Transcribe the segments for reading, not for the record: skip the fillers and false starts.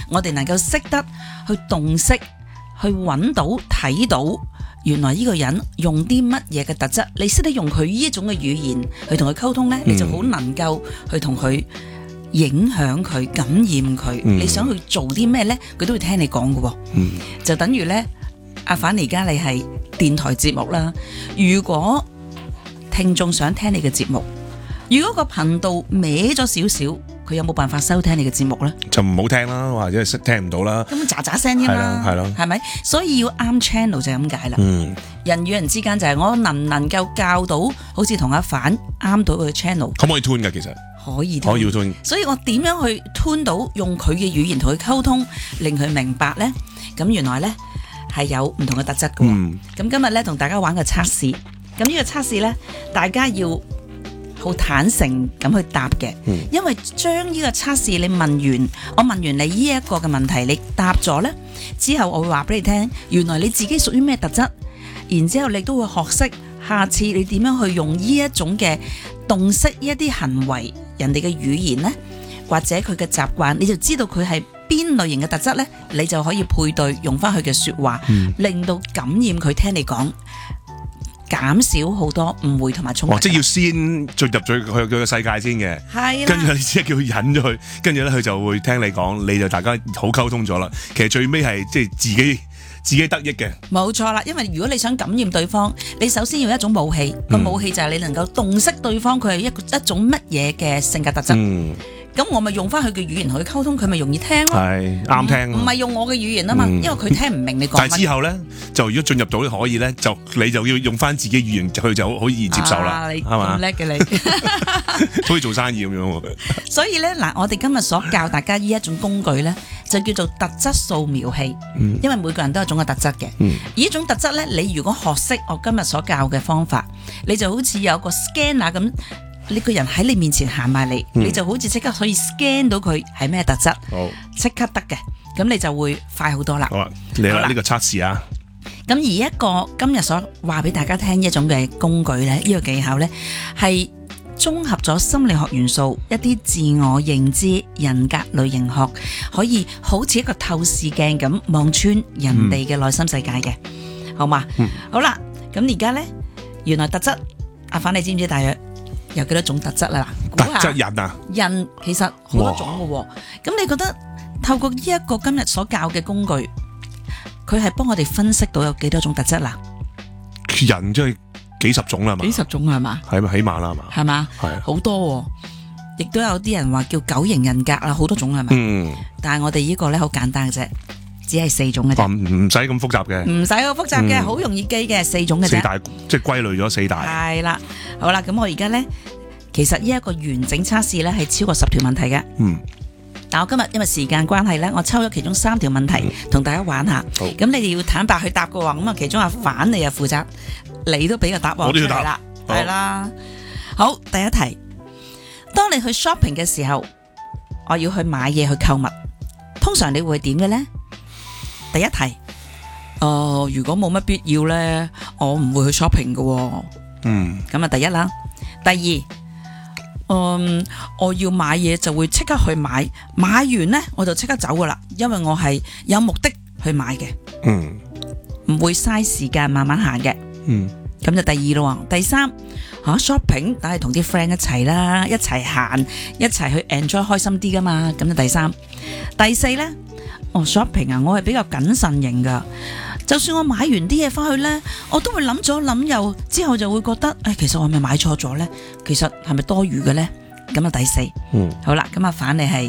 我哋能夠識得去洞悉、去揾到、睇到，原來呢個人用啲乜嘢嘅特質，你識得用佢呢一種嘅語言去同佢溝通呢，你就好能夠去同佢影響佢、感染佢。你想去做啲咩呢？佢都會聽你講嘅喎。就等於呢，阿反而家你係電台節目啦。如果聽眾想聽你嘅節目，如果個頻道歪咗少少，佢有冇辦法收聽你嘅節目呢？ 就唔好聽啦，或者係聽唔到啦。 咁喳喳聲添啦， 係咯， 係咪？所以要啱 channel 就係咁解啦。人與人之間就係我能唔能夠教到，好似同阿反啱到佢嘅 channel。 可唔可以 tune 㗎？其實可以 tune。 所以我點樣去 tune 到，用佢嘅語言同佢溝通，令佢明白呢？咁原來呢係有唔同嘅特質嘅。咁今日呢同大家玩個測試。咁呢個測試呢，大家要好坦誠咁去答嘅，因為將呢個測試你問完，我問完你呢一個嘅問題，你答咗呢之後，我會話俾你聽，原來你自己屬於咩特質，然之後你都會學識下次你點樣去用呢一種嘅洞悉一啲行為，人哋嘅語言呢，或者佢嘅習慣，你就知道佢係邊類型嘅特質呢，你就可以配對用翻佢嘅說話，令到感染佢聽你講。減少好多誤會同埋衝突。 即係要先進入咗佢嘅世界先嘅， 係啦。 跟住你只係叫佢引咗佢，跟住咧佢就會聽你講，你就大家好溝通咗啦。其實最尾係即係自己得益嘅。冇錯啦，因為如果你想感染對方，你首先要一種武器，個武器就係你能夠洞悉對方佢係一種乜嘢嘅性格特質。咁我咪用翻佢嘅語言同佢溝通，佢咪容易聽咯。係啱聽。唔係用我嘅語言啊嘛，因為佢聽唔明你講乜。但係之後咧，就如果進入到可以咧，你就要用翻自己語言，佢就好易接受啦。係嘛？咁叻嘅你，好似做生意咁樣。所以咧嗱，我哋今日所教大家呢一種工具咧，就叫做特質掃描器。因為每個人都有一種嘅特質嘅，而呢種特質咧，你如果學識我今日所教嘅方法，你就好似有個 scanner 咁。呢個人喺你面前行埋嚟，你就好似即刻可以 scan 到佢係咩特質，即刻得嘅，咁你就會快好多啦。好啦，嚟啦呢個測試啊！咁而一個今日所話俾大家聽一種嘅工具咧，呢個技巧咧係綜合咗心理學元素，一啲自我認知、人格類型學，可以好似一個透視鏡咁望穿人哋嘅內心世界嘅，好嘛？好啦，咁而家咧，原來特質，阿反你知唔知大約有幾多種特質啦？特質人啊，人其實好多種嘅喎。咁你覺得透過呢一個今日所教嘅工具，佢係幫我哋分析到有幾多種特質啦？人即係幾十種啦嘛？幾十種係嘛？係咪起碼啦嘛？係嘛？係好多，亦都有啲人話叫9型人格啦，好多種係咪？但係我哋呢個咧好簡單嘅啫。只係4種嘅啫，唔使咁複雜嘅，唔使好複雜嘅，好容易記嘅4種嘅啫。4大即係歸類咗4大。係啦，好啦，咁我而家咧，其實呢一個完整測試咧係超過10條問題嘅。但我今日因為時間關係咧，我抽咗其中3條問題同大家玩下。咁你哋要坦白去答嘅喎，咁啊其中阿反你又負責，你都俾個答案出嚟啦，係啦。好，第一題，當你去 shopping 嘅時候，我要去買嘢去購物，通常你會點嘅咧？第一題，如果冇乜必要咧，我唔會去 shopping 嘅。咁啊第一啦。第二，我要買嘢就會即刻去買，買完咧我就即刻走噶啦，因為我係有目的去買嘅。唔會嘥時間慢慢行嘅。咁就第二咯。第三，shopping 梗係同啲 friend 一齊啦，一齊行，一齊去 enjoy 開心啲噶嘛。咁就第三。第四咧。shopping 啊，我係比較謹慎型噶，就算我買完啲嘢翻去呢，我都會諗咗諗又之後就會覺得，其實我係咪買錯咗呢？其實係咪多餘嘅呢？咁啊第四，好啦，咁啊反你係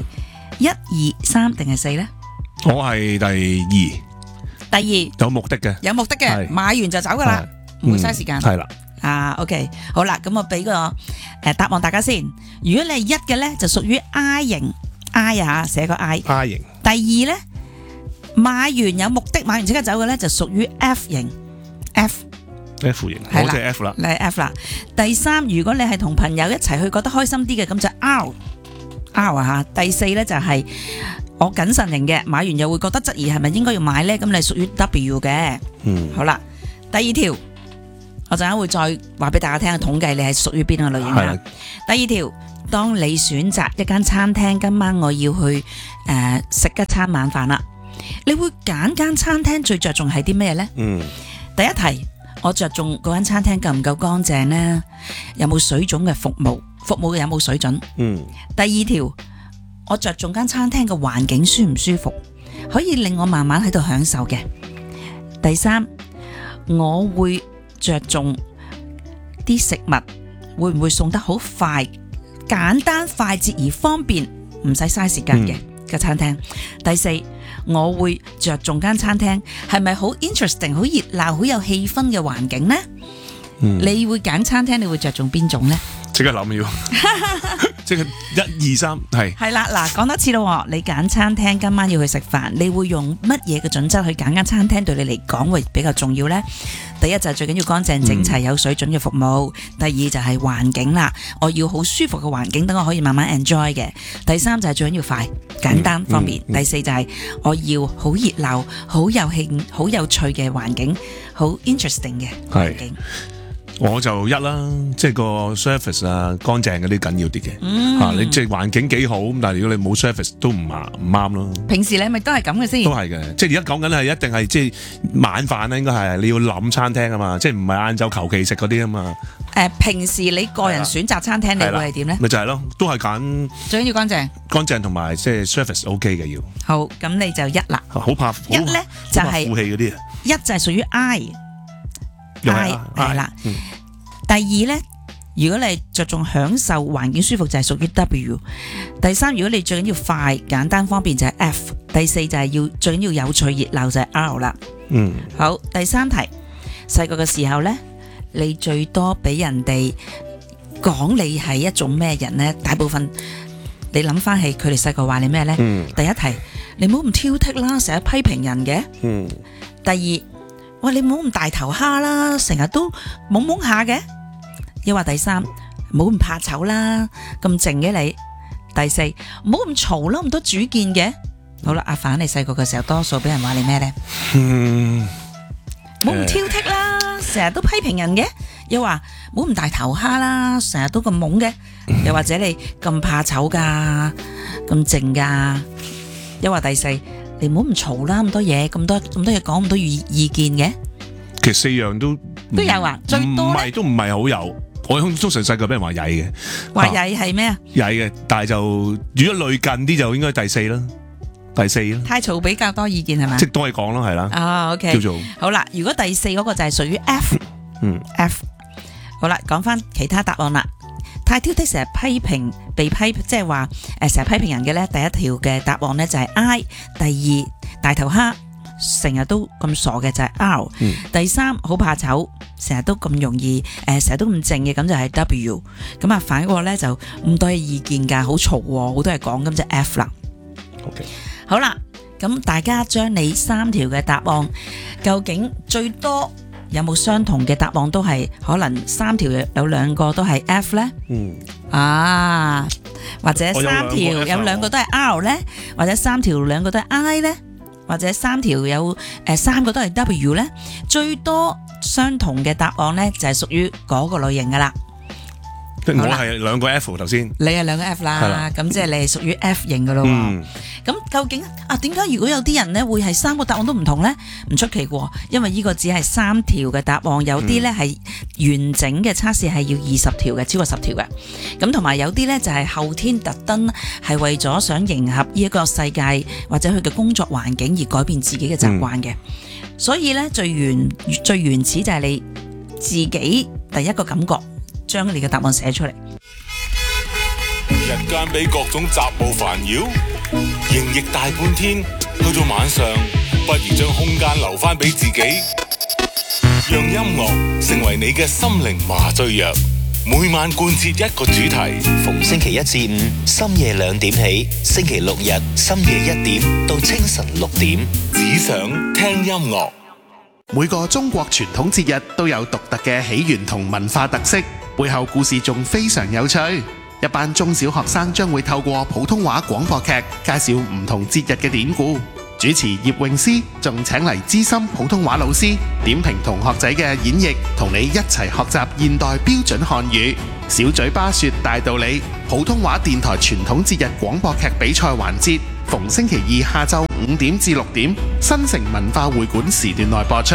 1、2、3定係4呢？我係第二，有目的嘅，買完就走噶啦，唔會嘥時間。係啦，OK， 好啦，咁我俾個答案大家先。如果你係1嘅呢，就屬於 I 型 ，I 啊，寫個 I 型。第二呢。買完有目的，買完即刻走嘅咧就屬於 F 型 ，F 型，我就係 F 啦，你係 F 啦。第三，如果你係同朋友一齊去，覺得開心啲嘅，咁就 R 啊吓。第四咧就係我謹慎型嘅，買完又會覺得質疑係咪應該要買咧，咁你屬於 W 嘅。好啦，第二條， 我陣間會再話俾大家聽，統計你係屬於邊個類型啦。第二條，當你選擇一間餐廳，今晚我要去食一餐晚飯啦，你會揀間餐廳最着重係啲咩呢？第一題，我着重嗰間餐廳夠唔夠乾淨呢？有冇水準嘅服務嘅有冇水準？第二條，我着重間餐廳嘅環境舒唔舒服，可以令我慢慢喺度享受嘅。第三，我會着重啲食物會唔會送得好快、簡單快捷而方便，唔使嘥時間嘅餐廳。第四，我會着重間餐廳係咪好 interesting、好熱鬧、好有氣氛嘅環境呢？你會揀餐廳，你會着重邊種呢？ 即刻諗要，即係1、2、3，係啦。嗱，講多次咯，你揀餐廳，今晚要去食飯，你會用乜嘢嘅準則去揀間餐廳？對你嚟講會比較重要呢？第一就係最緊要乾淨整齊、有水準嘅服務。第二就係環境啦，我要好舒服嘅環境，等我可以慢慢 enjoy 嘅。第三就係最緊要快、簡單、方便。第四就係我要好熱鬧、好有興、好有趣嘅環境，好 interesting 嘅環境。 我就1啦，即係個 service 啊，乾淨嗰啲緊要啲嘅。你即係環境幾好，但係如果你冇 service 都唔啱咯。平時你係咪都係咁嘅先？都係嘅，即係而家講緊係一定係即係晚飯咧，應該係你要諗餐廳啊嘛，即係唔係晏晝求其食嗰啲啊嘛。 平時你個人選擇餐廳，你會係點咧？ 咪就係咯，都係揀最緊要乾淨同埋即係 service OK 嘅要。好，咁你就1啦。好怕1咧就係負氣嗰啲啊。1就係屬於 I 係啦。第二呢，如果你着重享受環境舒服就係屬於 W。第三，如果你最緊要快、簡單、方便就係 F。第四就係最緊要有趣、熱鬧就係 R 啦。好，第三題，細個嘅時候呢，你最多俾人哋講你係一種咩人呢？大部分你諗翻起佢哋細個話你咩呢？第一題，你唔好咁挑剔啦，成日批評人嘅。第二，喂，你唔好咁大頭蝦啦，成日都懵懵下嘅。又話第三，唔好咁怕醜啦，咁靜嘅你。第四，唔好咁嘈啦，咁多主見嘅。好啦，阿凡，你細個嘅時候多數俾人話你咩呢？唔好咁挑剔啦，成日都批評人嘅。又話唔好咁大頭蝦啦，成日都咁懵嘅。又或者你咁怕醜噶，咁靜噶。又話第四，你唔好咁嘈啦，咁多嘢，咁多嘢講，咁多意見嘅。其實4樣都有啊，最多咧都唔係好有。我通常細個俾人話曳嘅，話曳係咩啊？曳嘅，但係就如果類近啲就應該第四啦。太嘈比較多意見係咪？即係多嘢講咯，係啦。OK。叫做好啦，如果第四嗰個就係屬於 F。F。好啦，講翻其他答案啦。太挑剔成日批評被批，即係話成日批評人嘅咧，第一條嘅答案咧就係 I。第二，大頭蝦成日都咁傻嘅就係 R。第三，好怕醜，成日都咁容易成日都咁靜嘅，咁就係 W。咁啊反過咧就咁多意見㗎，好嘈喎，好多嘢講，咁就 F 啦。OK。好啦，咁大家將你3條嘅答案，究竟最多有冇相同嘅答案？都係可能3條有2個都係 F 咧，或者3條有2個都係 R 咧，或者3條2個都係 I 咧，或者3條有3個都係 W 咧，最多相同嘅答案咧就係屬於嗰個類型噶啦。我係2個 F 頭先，你係2個 F 啦，咁即係你係屬於 F 型噶咯。咁究竟點解如果有啲人咧會係3個答案都唔同咧？唔出奇喎，因為呢個只係3條嘅答案，有啲咧係完整嘅測試係要20條嘅，超過10條嘅。咁同埋有啲咧就係後天特登係為咗想迎合呢一個世界或者佢嘅工作環境而改變自己嘅習慣嘅。所以咧最原始就係你自己第一個感覺，將你嘅答案寫出嚟。 日間俾各種雜務煩擾，營役大半天，去到晚上，不如將空間留翻俾自己，讓音樂成為你嘅心靈麻醉藥。每晚貫徹一個主題， 逢星期1至5深夜2點起，星期6日深夜1點到清晨6點， 只想聽音樂。 每個中國傳統節日都有獨特嘅起源同文化特色，背後故事仲非常有趣。一班中小學生將會透過普通話廣播劇介紹唔同節日嘅典故， 主持葉詠詩仲請嚟資深普通話老師點評同學仔嘅演繹，同你一齊學習現代標準漢語。小嘴巴說大道理，普通話電台傳統節日廣播劇比賽環節，逢星期二下晝5點至6點，新城文化會館時段內播出。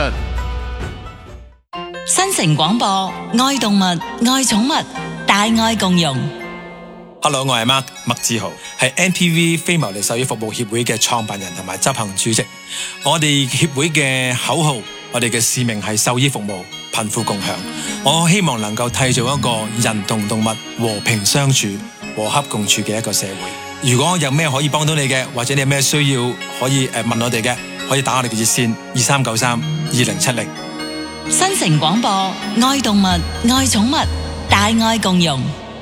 新城廣播，愛動物，愛寵物，大愛共融。 Hello， 我係麥志豪，係 NPV 非牟利獸醫服務協會嘅創辦人同埋執行主席。我哋協會嘅口號，我哋嘅使命係獸醫服務，貧富共享。我希望能夠締造一個人同動物和平相處、和洽共處嘅一個社會。如果有咩可以幫到你嘅，或者你有咩需要可以問我哋嘅，可以打我哋嘅熱線2393-2070。 新城廣播，愛動物，愛寵物，大愛共融。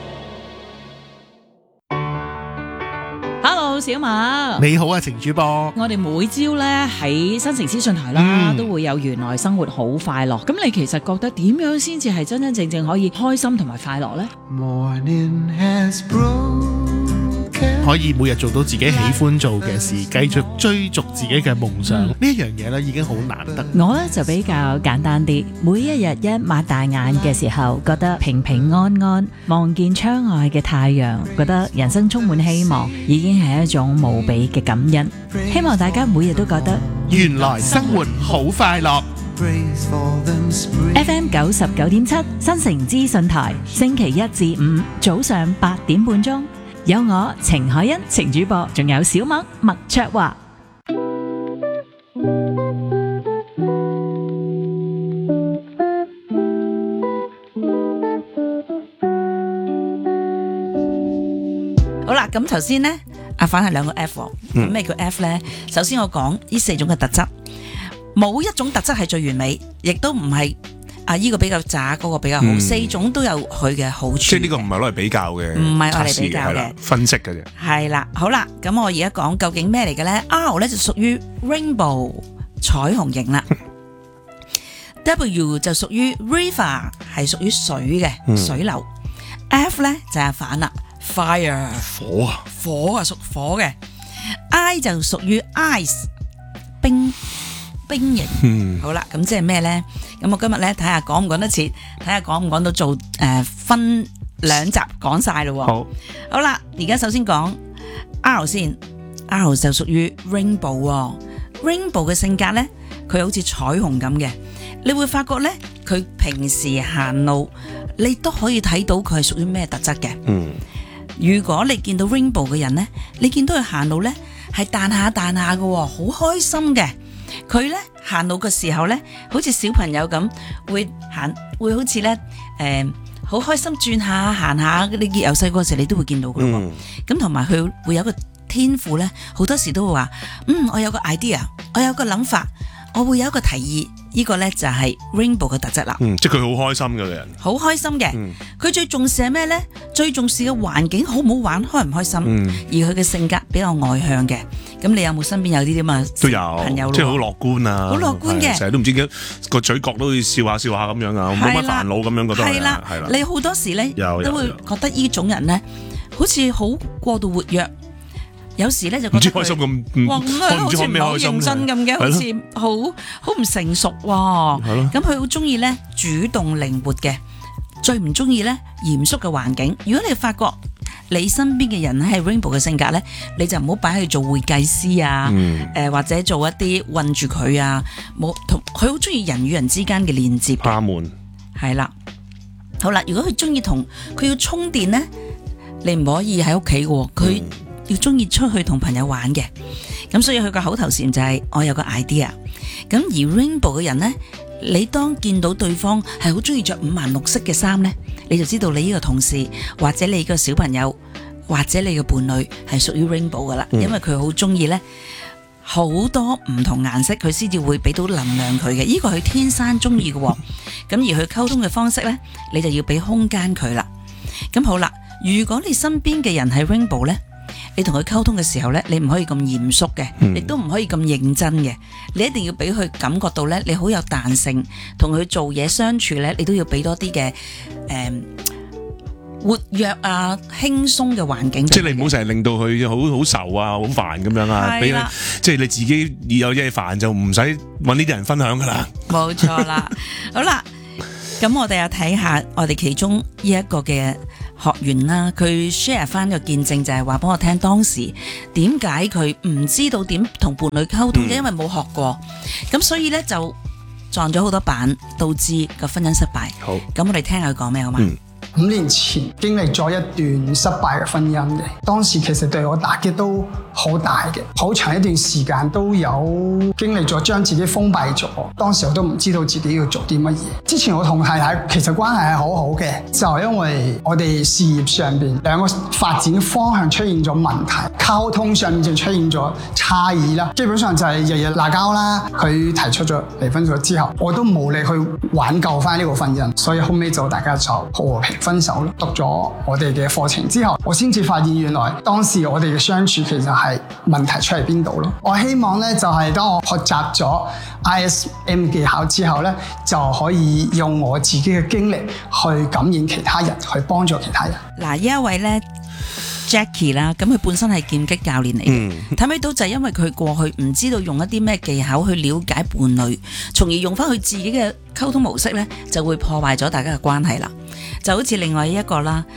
Hello， 小馬， 你好啊，程主播。 我哋每朝咧喺新城資訊台啦，都會有原來生活好快樂。咁你其實覺得點樣先至係真真正正可以開心同埋快樂呢？ 可以每日做到自己喜歡做嘅事，繼續追逐自己嘅夢想，呢一樣嘢咧已經好難得。 我咧就比較簡單啲，每一日一擘大眼嘅時候，覺得平平安安，望見窗外嘅太陽，覺得人生充滿希望，已經係一種無比嘅感恩。希望大家每日都覺得原來生活好快樂。 FM 99.7新城資訊台，星期一至五早上8點半鐘。有我程海欣程主播，仲有小麥麥卓華。 好啦，咁頭先呢，阿反係兩個 F。咩叫 F 呢？首先我講呢4種嘅特質，冇一種特質係最完美，亦都唔係。呢個比較渣，嗰個比較好，4種都有佢嘅好處。 即係呢個唔係攞嚟比較嘅， 唔係攞嚟比較嘅， 分析嘅啫。 係啦，好啦，咁我而家講究竟咩嚟嘅咧 ？R 咧就屬於 rainbow 彩虹型啦，W 就屬於 river 係屬於水嘅水流，F 咧就係反啦 ，fire 火啊屬火嘅 ，I 就屬於 ice 冰型。好啦，咁即係咩咧？咁我今日咧睇下講唔講得切，睇下講唔講到做分2集講晒咯。好啦，而家首先講 R 先 ，R 就屬於 rainbow。rainbow 嘅性格咧，佢好似彩虹咁嘅，你會發覺咧，佢平時行路，你都可以睇到佢係屬於咩特質嘅。如果你見到 rainbow 嘅人咧，你見到佢行路咧係彈下嘅，好開心嘅。佢咧行路嘅時候咧，好似小朋友咁，會好似咧好開心轉下行下。你由細個時你都會見到噶咯。咁同埋佢會有個天賦咧，好多時都會話，我有個 idea， 我有個諗法，我會有一個提議。呢個咧就係 rainbow 嘅特質啦。 即係佢好開心嘅人， 好開心嘅。佢最重視係咩咧？最重視嘅環境好唔好玩，開唔開心。而佢嘅性格比較外向嘅。咁你有冇身邊有啲咁啊？都有朋友， 即係好樂觀啊， 好樂觀嘅， 成日都唔知個嘴角都會笑下咁樣啊，冇乜煩惱咁樣覺得係啦。 你好多時咧都會覺得呢種人咧，好似好過度活躍。有時咧就覺得唔知開心咁，好似唔係好認真咁嘅，好似好唔成熟喎。咁佢好中意咧主動靈活嘅，最唔中意咧嚴肅嘅環境。如果你發覺你身邊嘅人係 rainbow 嘅性格咧，你就唔好擺去做會計師啊，或者做一啲困住佢啊。佢好中意人與人之間嘅連接。 他們係啦，好啦，如果佢中意同佢要充電咧，你唔可以喺屋企嘅，佢要中意出去同朋友玩嘅。咁所以佢個口頭禪就係我有個 idea。咁而 rainbow 嘅人咧，你當見到對方係好中意着五顏六色嘅衫咧，你就知道你呢個同事或者你個小朋友或者你嘅伴侶係屬於 rainbow 噶啦，因為佢好中意咧好多唔同顏色，佢先至會俾到能量佢嘅。呢個佢天生中意嘅。咁而佢溝通嘅方式咧，你就要俾空間佢啦。咁好啦，如果你身邊嘅人係 rainbow 咧，你同佢溝通嘅時候咧，你唔可以咁嚴肅嘅，亦都唔可以咁認真嘅，你一定要俾佢感覺到咧，你好有彈性，同佢做嘢相處咧，你都要俾多啲嘅活躍啊、輕鬆嘅環境。 即係你唔好成日令到佢好愁啊、好煩咁樣啊，俾你即係你自己有嘢煩就唔使揾呢啲人分享噶啦。 冇錯啦，好啦，咁我哋又睇下我哋其中呢一個嘅學員啦，佢 share 翻個見證就係話俾我聽當時點解佢唔知道點同伴侶溝通嘅，因為冇學過，咁所以呢就撞咗好多板，導致個婚姻失敗。好，咁我哋聽下佢講咩好嘛？5 年前經歷咗一段失敗嘅婚姻嘅，當時其實對我打擊都好大嘅，好長一段時間都有經歷咗將自己封閉咗。當時我都唔知道自己要做啲乜嘢。之前我同太太其實關係係好好嘅，就係因為我哋事業上邊兩個發展方向出現咗問題，溝通上面就出現咗差異啦。基本上就係日日鬧交啦。佢提出咗離婚咗之後，我都無力去挽救翻呢個婚姻，所以後尾就大家就和平分手咯。讀咗我哋嘅課程之後，我先至發現原來當時我哋嘅相處其實係問題出喺邊度咯。我希望咧就係當我學習咗 ISM 技巧之後咧，就可以用我自己嘅經歷去感染其他人，去幫助其他人。 嗱，呢一位咧 Jackie 啦，咁佢本身係劍擊教練嚟嘅，睇到就係因為佢過去唔知道用一啲咩技巧去了解伴侶，從而用翻佢自己嘅溝通模式咧，就會破壞咗大家嘅關係啦。就好似另外一個啦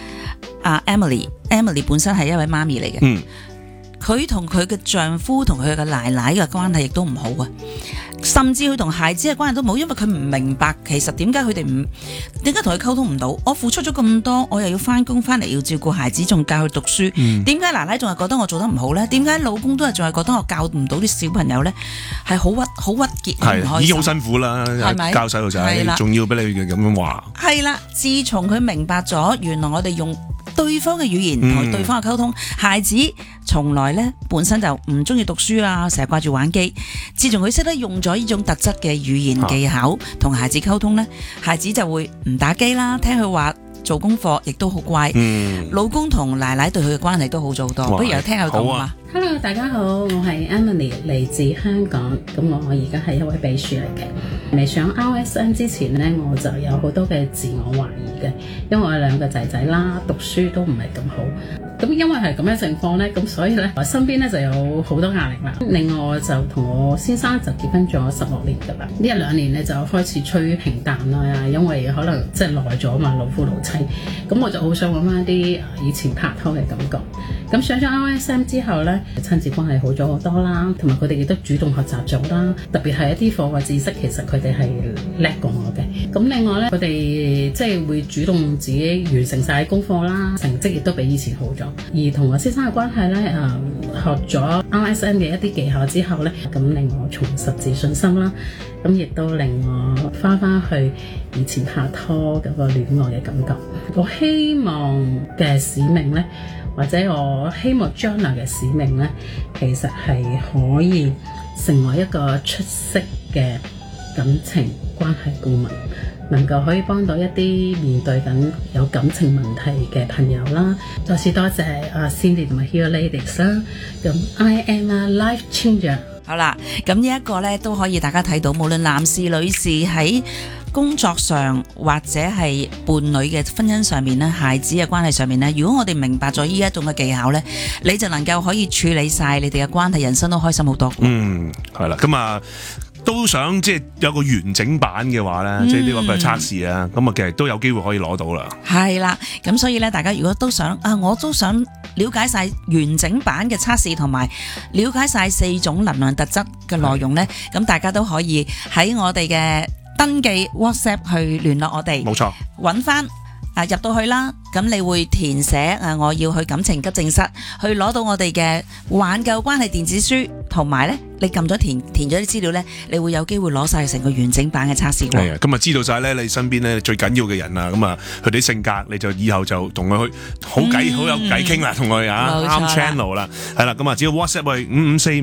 ，Emily 本身係一位媽咪嚟嘅，佢同佢嘅丈夫同佢嘅奶奶嘅關係亦都唔好啊，甚至佢同孩子嘅關係都冇，因為佢唔明白其實點解佢哋點解同佢溝通唔到。我付出咗咁多，我又要翻工翻嚟要照顧孩子，仲教佢讀書，點解奶奶仲係覺得我做得唔好呢？點解老公都係仲係覺得我教唔到啲小朋友呢？係好鬱結， 係已經好辛苦啦，教細路仔，仲要俾你咁樣話。係啦，自從佢明白咗，原來我哋用對方嘅語言同對方嘅溝通，孩子從來咧本身就唔中意讀書啊，成日掛住玩機。自從佢識得用咗呢種特質嘅語言技巧同孩子溝通咧，孩子就會唔打機啦，聽佢話做功課，亦都好乖。老公同奶奶對佢嘅關係都好咗好多。不如聽下佢講嘛。 Hello， 大家好，我係 Emily， 嚟自香港。咁我而家係一位秘書嚟嘅。未上 RSM 之前呢，我就有好多嘅自我懷疑嘅，因為我兩個仔仔啦，讀書都唔係咁好。咁因為係咁樣情況呢，咁所以呢，我身邊呢就有好多壓力啦。另外我就同我先生就結婚咗16年噶啦，呢1-2年呢就開始趨於平淡啦，因為可能即係耐咗嘛，老夫老妻。咁我就好想揾翻啲以前拍拖嘅感覺。咁上咗 RSM 之後呢，親子關係好咗好多啦，同埋佢哋亦都主動學習咗啦。特別係一啲課外知識，其實佢哋係叻過我嘅。咁另外呢，佢哋即係會主動自己完成晒功課啦，成績亦都比以前好咗。而同我先生嘅關係呢，學咗 RSM 嘅一啲技巧之後呢，咁令我重拾自信心啦。咁亦都令我翻去以前拍拖嗰個戀愛嘅感覺。我希望嘅使命呢，或者我希望將來嘅使命呢，其實係可以成為一個出色嘅感情關係顧問，能夠可以幫到一啲面對緊有感情問題嘅朋友啦。再次多謝Cindy 同埋 Hero Ladies 啦。咁 I am a life changer。 好啦，咁呢一個呢都可以大家睇到，無論男士女士喺工作上或者係伴侶嘅婚姻上面咧，孩子嘅關係上面咧，如果我哋明白咗呢一種嘅技巧呢，你就能夠可以處理晒你哋嘅關係，人生都開心好多。 係啦，咁啊都想即係有個完整版嘅話呢，即係呢個嘅測試啊，咁啊其實都有機會可以攞到啦。 係啦，咁所以呢，大家如果都想我都想了解晒完整版嘅測試同埋了解晒4種能量特質嘅內容呢，咁大家都可以喺我哋嘅登記 WhatsApp 去聯絡我哋。冇錯，揾翻入到去啦，咁你會填寫我要去感情急症室，去攞到我哋嘅挽救關係電子書，同埋呢，你撳咗填咗啲資料呢，你會有機會攞晒成個完整版嘅測試。 係啊，咁啊知道晒呢，你身邊呢最緊要嘅人啊，咁啊佢哋性格，你就以後就同佢去好有偈傾啦，同佢啱 channel 啦，係啦，咁啊只要 WhatsApp 去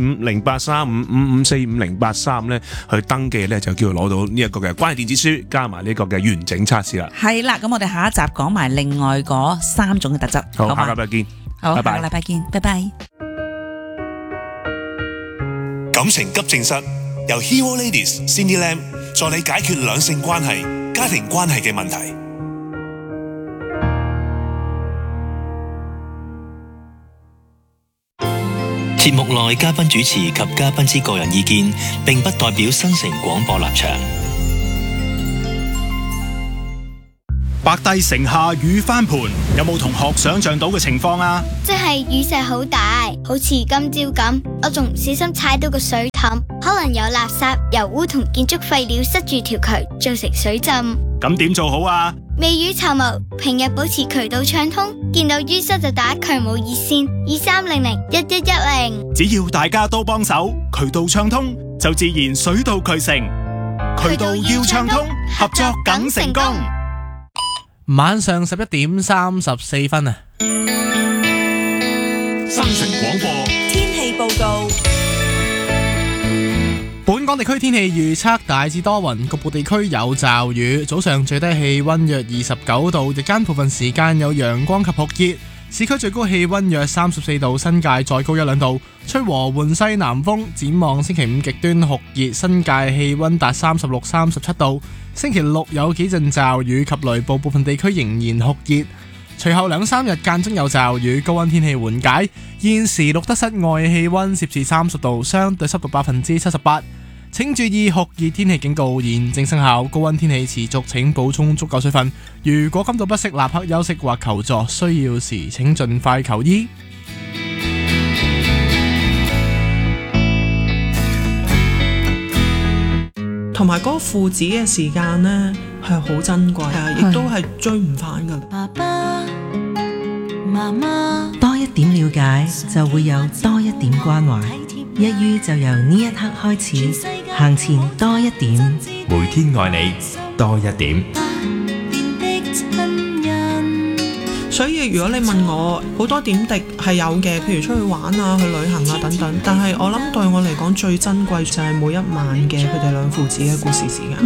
5545083555450835呢去登記呢，就叫做攞到呢一個嘅關係電子書，加埋呢個嘅完整測試啦。係啦，咁我哋下一集講埋另外嗰3種嘅特質。 好，下個禮拜見。 好，下個禮拜見，拜拜。 感情急症室由 Hero Ladies Cindy Lam 助你解決兩性關係、家庭關係嘅問題。 節目內嘉賓主持及嘉賓之個人意見，並不代表新城廣播立場。 白帝城下雨翻盤，有冇同學想象到嘅情況啊？ 即係雨勢好大，好似今朝咁，我仲唔小心踩到個水凼，可能有垃圾、油污同建築廢料塞住條渠，造成水浸。 咁點做好啊？ 未雨綢繆，平日保持渠道暢通，見到淤塞就打渠務熱線23001110。 只要大家都幫手，渠道暢通就自然水到渠成。渠道要暢通，合作梗成功。 晚上11點34分啊！ 新城廣播天氣報告。 本港地區天氣預測大致多雲，局部地區有驟雨。早上最低氣溫約29度，日間部分時間有陽光及酷熱。市區最高氣溫約34度，新界再高1-2度。吹和緩西南風。展望星期5極端酷熱，新界氣溫達36、37度。星期6有幾陣驟雨及雷暴，部分地區仍然酷熱。隨後2-3日間中有驟雨，高溫天氣緩解。現時錄得室外氣溫攝氏30度，相對濕度78%。請注意酷熱天氣警告現正生效，高溫天氣持續，請補充足夠水分。如果感到不適，立刻休息或求助，需要時請盡快求醫。 同埋嗰個父子嘅時間呢，係好珍貴，亦都係追唔返㗎。 爸爸媽媽多一點了解，就會有多一點關懷。一於就由呢一刻開始，行前多一點， 每天愛你多一點。 所以如果你問我，好多點滴係有嘅，譬如出去玩啊、去旅行啊等等。但係我諗對我嚟講最珍貴就係每一晚嘅佢哋兩父子嘅故事時間。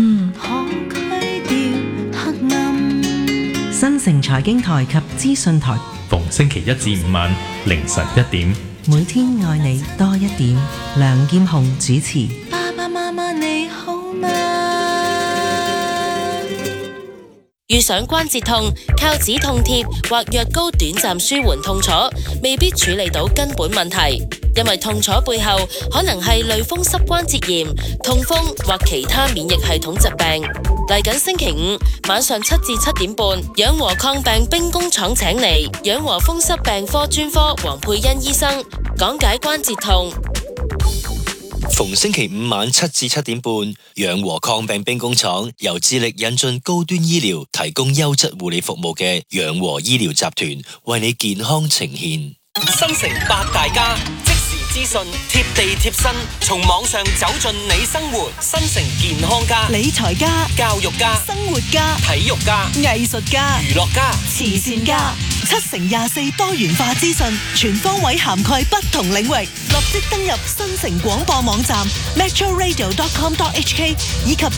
新城財經台及資訊台， 逢星期1至5晚凌晨1點， 每天愛你多一點。梁劍虹主持。 爸爸媽媽你好嗎？ 遇上關節痛，靠止痛貼或藥膏短暫舒緩痛楚，未必處理到根本問題，因為痛楚背後可能係類風濕關節炎、痛風或其他免疫系統疾病。嚟緊星期5晚上7至7點半，養和抗病兵工廠請嚟養和風濕病科專科黃佩欣醫生講解關節痛。 逢星期5晚7至7點半，養和抗病兵工廠由致力引進高端醫療、提供優質護理服務嘅養和醫療集團為你健康呈現。 新城8大家，即時資訊，貼地貼身，從網上走進你生活。新城健康家、 理財家、 教育家、 生活家、 體育家、 藝術家、 娛樂家、 慈善家，7乘24多元化資訊，全方位涵蓋不同領域。立即登入新城廣播網站 metroradio.com.hk 以及